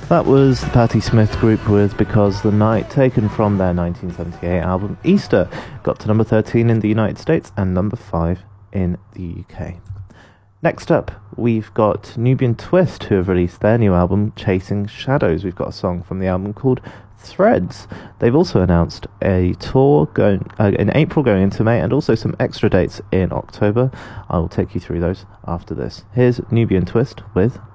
That was the Patti Smith Group with Because the Night, taken from their 1978 album Easter. Got to number 13 in the United States and number 5 in the UK. Next up, we've got Nubian Twist, who have released their new album Chasing Shadows. We've got a song from the album called Threads. They've also announced a tour going in April going into May, and also some extra dates in October. I will take you through those after this. Here's Nubian Twist with